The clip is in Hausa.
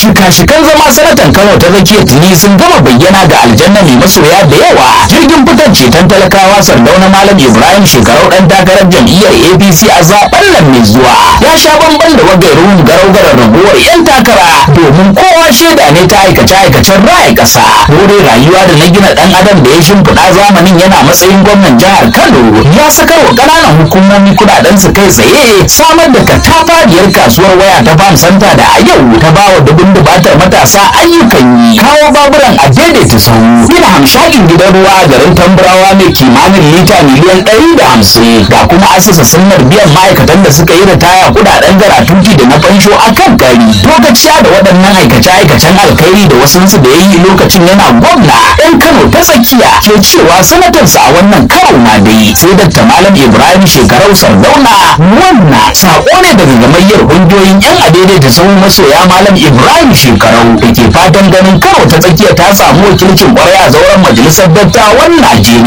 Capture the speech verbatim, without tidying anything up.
shika-shikan zama sanatan Kano ta tsakiya tuni sun gama bayyana ga aljanna mai masoya da yawa. Jirgin fitar ceton talakawa Sardauna Malam Ibrahim Shekarau dan takarar jam'iyyar A P C a zaben nan mai zuwa ya sha bamban da wagairun garau-garar raguwar 'yan takara, domin kowa shaida ne ta aikace-aikacen raya ƙasa. Wurin rayuwa da na gina ɗan adam da ya shimfiɗa zamanin yana matsayin gwamnan jihar Kano ya sakar wa ƙananan hukumomi kuɗaɗen su kai tsaye, samar da katafariyar kasuwar waya ta Farm Center da a yau ta bawa dubun dubatar matasa ayyukan yi, kawo baburan a daidaita sahu, gina hamshakin gidan ruwa a garin Tamburawa mai kimanin lita miliyan ɗari da hamsin, da kuma asasa sunnar biyan ma'aikatan da suka yi ritaya kuɗaɗen garatuti da na fansho a kan kari. Lokaciya da waɗannan aikace-aikacen alkhairi da wasunsu da ya yi lokacin yana gwamna, ɗan Kano ta tsakiya ke cewa sanatarsa a wannan karo ma dai sai Dakta Malam Ibrahim Shekarau Sardauna. Wannan saƙo ne daga gamayyar ƙungiyoyin 'yan adaidaita sahun masoya Malam Ibrahim Shekarau da ke fatan ganin Kano ta tsakiya ta samu wakilcin ƙwarai a zauren majalisar dattawan Najeriya.